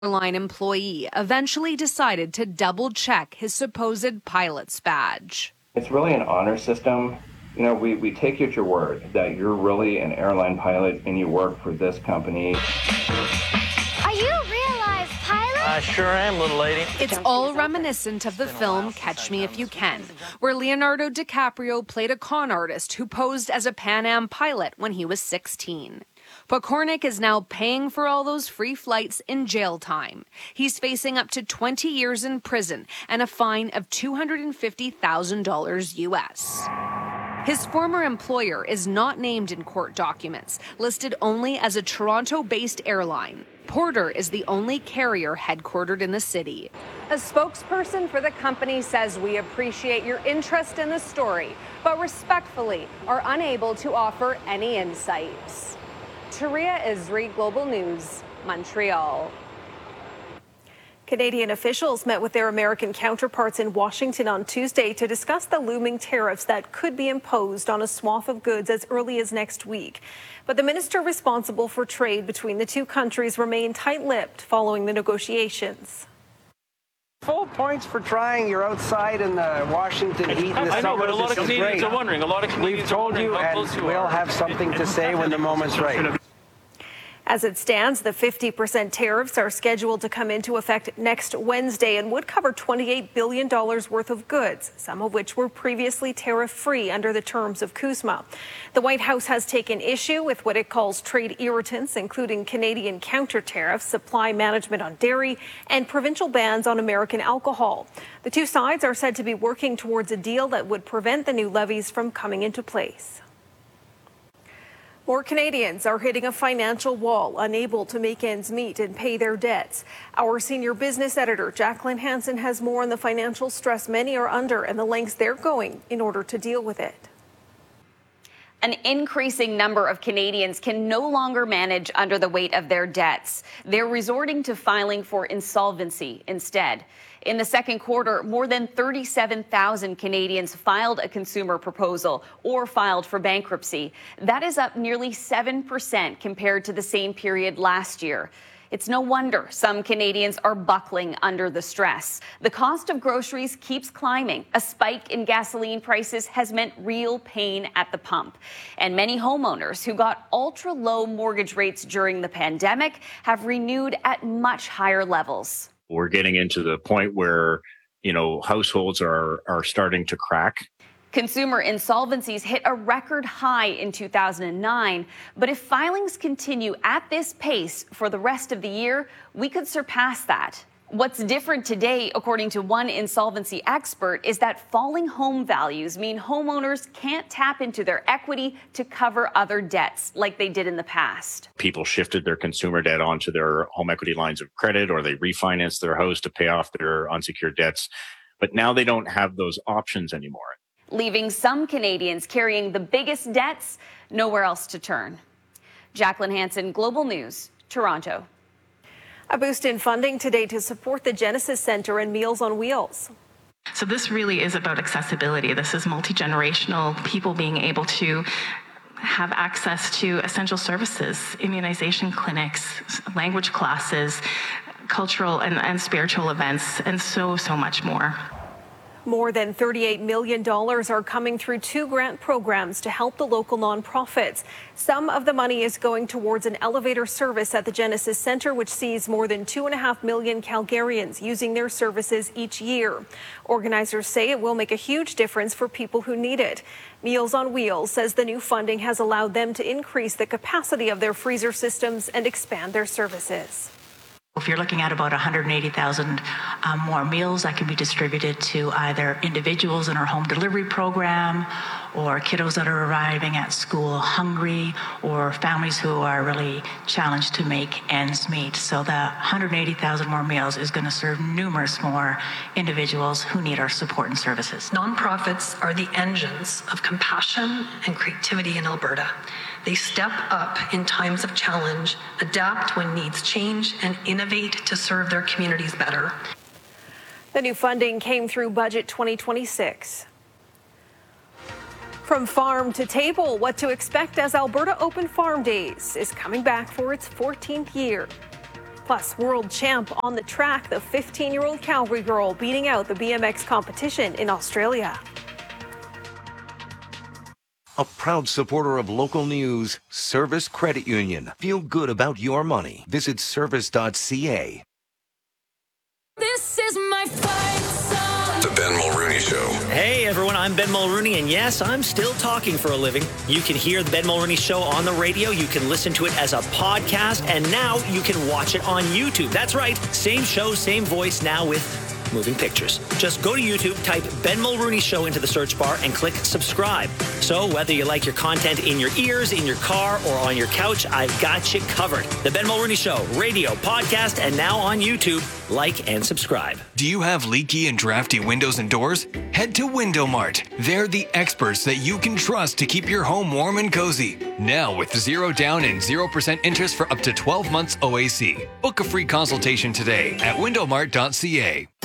airline employee eventually decided to double-check his supposed pilot's badge. It's really an honor system. You know, we take you at your word that you're really an airline pilot and you work for this company. Are you a real-life pilot? I sure am, little lady. It's all reminiscent of the film Catch Me If You Can, where Leonardo DiCaprio played a con artist who posed as a Pan Am pilot when he was 16. Pokornik is now paying for all those free flights in jail time. He's facing up to 20 years in prison and a fine of $250,000 U.S. His former employer is not named in court documents, listed only as a Toronto-based airline. Porter is the only carrier headquartered in the city. A spokesperson for the company says, "We appreciate your interest in the story, but respectfully are unable to offer any insights." Taria Isri, Global News, Montreal. Canadian officials met with their American counterparts in Washington on Tuesday to discuss the looming tariffs that could be imposed on a swath of goods as early as next week. But the minister responsible for trade between the two countries remained tight-lipped following the negotiations. Full points for trying. You're outside in the Washington heat in the summer. I know, but a lot of Canadians are wondering. We've told you, and we'll have something to say when the moment's right. As it stands, the 50% tariffs are scheduled to come into effect next Wednesday and would cover $28 billion worth of goods, some of which were previously tariff-free under the terms of CUSMA. The White House has taken issue with what it calls trade irritants, including Canadian counter-tariffs, supply management on dairy, and provincial bans on American alcohol. The two sides are said to be working towards a deal that would prevent the new levies from coming into place. More Canadians are hitting a financial wall, unable to make ends meet and pay their debts. Our senior business editor, Jacqueline Hansen, has more on the financial stress many are under and the lengths they're going in order to deal with it. An increasing number of Canadians can no longer manage under the weight of their debts. They're resorting to filing for insolvency instead. In the second quarter, more than 37,000 Canadians filed a consumer proposal or filed for bankruptcy. That is up nearly 7% compared to the same period last year. It's no wonder some Canadians are buckling under the stress. The cost of groceries keeps climbing. A spike in gasoline prices has meant real pain at the pump. And many homeowners who got ultra-low mortgage rates during the pandemic have renewed at much higher levels. We're getting into the point where, households are starting to crack. Consumer insolvencies hit a record high in 2009, but if filings continue at this pace for the rest of the year, we could surpass that. What's different today, according to one insolvency expert, is that falling home values mean homeowners can't tap into their equity to cover other debts like they did in the past. People shifted their consumer debt onto their home equity lines of credit, or they refinanced their house to pay off their unsecured debts. But now they don't have those options anymore, leaving some Canadians carrying the biggest debts, nowhere else to turn. Jacqueline Hansen, Global News, Toronto. A boost in funding today to support the Genesis Centre and Meals on Wheels. So this really is about accessibility. This is multi-generational, people being able to have access to essential services, immunization clinics, language classes, cultural and spiritual events, and so much more. More than $38 million are coming through two grant programs to help the local nonprofits. Some of the money is going towards an elevator service at the Genesis Centre, which sees more than 2.5 million Calgarians using their services each year. Organizers say it will make a huge difference for people who need it. Meals on Wheels says the new funding has allowed them to increase the capacity of their freezer systems and expand their services. If you're looking at about 180,000 more meals that can be distributed to either individuals in our home delivery program or kiddos that are arriving at school hungry or families who are really challenged to make ends meet. So the 180,000 more meals is going to serve numerous more individuals who need our support and services. Nonprofits are the engines of compassion and creativity in Alberta. They step up in times of challenge, adapt when needs change, and innovate to serve their communities better. The new funding came through Budget 2026. From farm to table, what to expect as Alberta Open Farm Days is coming back for its 14th year. Plus, world champ on the track, the 15-year-old Calgary girl beating out the BMX competition in Australia. A proud supporter of local news, Service Credit Union. Feel good about your money. Visit service.ca. This is my fight song. The Ben Mulrooney Show. Hey everyone, I'm Ben Mulrooney, and yes, I'm still talking for a living. You can hear the Ben Mulrooney Show on the radio, you can listen to it as a podcast, and now you can watch it on YouTube. That's right, same show, same voice, now with moving pictures. Just go to YouTube, type Ben Mulrooney Show into the search bar, and click subscribe. So whether you like your content in your ears, in your car, or on your couch, I've got you covered. The Ben Mulrooney Show, radio, podcast, and now on YouTube. Like and subscribe. Do you have leaky and drafty windows and doors? Head to Window Mart. They're the experts that you can trust to keep your home warm and cozy. Now with 0 down and 0% interest for up to 12 months OAC. Book a free consultation today at windowmart.ca.